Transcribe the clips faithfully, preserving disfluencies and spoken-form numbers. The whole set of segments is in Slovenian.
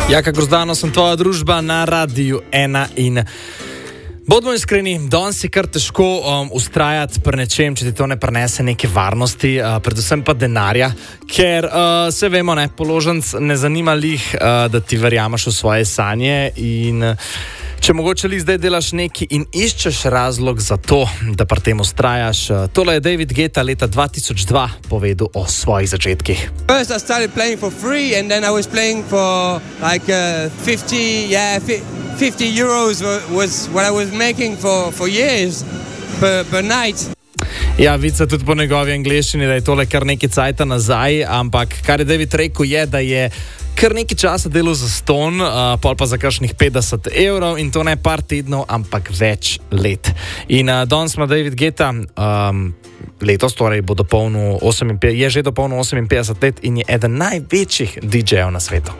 Jaka Grozdano, sem tvoja družba na Radiu ena in bodimo iskreni, danes je kar težko um, ustrajati pri nečem, če ti to ne prinese neke varnosti, uh, predvsem pa denarja, ker uh, se vemo, ne, položnic ne zanima lih, uh, da ti verjameš v svoje sanje in uh, če mogoče li zdaj delaš neki in iščeš razlog za to, da pri tem ustrajaš. Uh, tole je David Guetta leta dva tisoč dva povedal o svojih začetkih. First I started playing for free and then I was playing for like uh, fifty, yeah, fifty euros was what I was making for, for years per, per night. Ja, vica tudi po njegovi angleščini, da je tole kar nekaj cajta nazaj, ampak kar je David rekel je, da je kar nekaj časa delal za ston, uh, pol pa za kakšnih petdeset evrov in to ne par tednov, ampak več let. In uh, danes ima David Guetta um, letos, torej bo dopolnil oseminpetdeset, je že dopolnil oseminpetdeset let in je eden največjih D J-jev na svetu.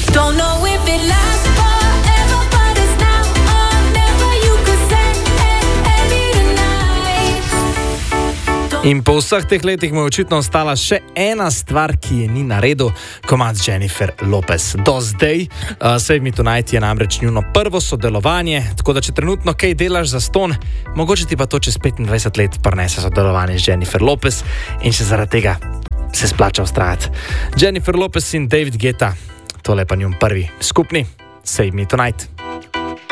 In po vseh teh letih mu je očitno ostala še ena stvar, ki je ni naredil, komad Jennifer Lopez. Do zdaj, uh, Save Me Tonight je namreč njuno prvo sodelovanje, tako da če trenutno kaj delaš za ston, mogoče ti pa to čez petindvajset let prinese sodelovanje z Jennifer Lopez in še zaradi tega se splača ustrajati. Jennifer Lopez in David Guetta, tole pa njun prvi skupni Save Me Tonight.